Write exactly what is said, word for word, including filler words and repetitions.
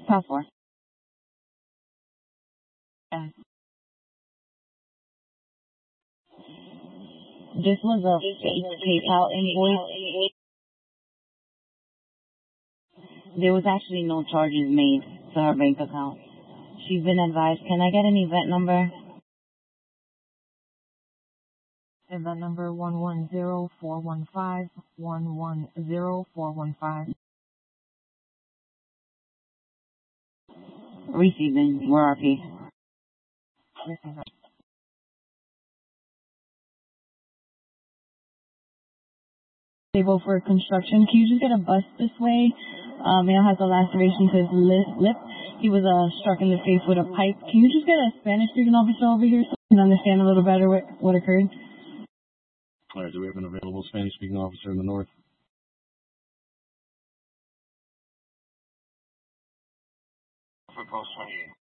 Passport. Yes. This was a fake PayPal invoice. There was actually no charges made to her bank account. She's been advised. Can I get an event number? Event number one one zero four one five, one one zero four one five. Receiving. Where are P? Receiving. Table for construction. Can you just get a bus this way? Uh, male has a laceration to his li- lip. He was uh, struck in the face with a pipe. Can you just get a Spanish-speaking officer over here so we can understand a little better what, what occurred? All right, do we have an available Spanish-speaking officer in the north? For post twenty-eight.